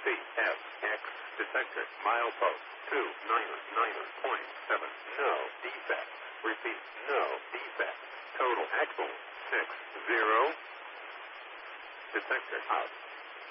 CFX detector. Milepost 299.7. No defect. Repeat, no defect. Total axle 60. Detector out.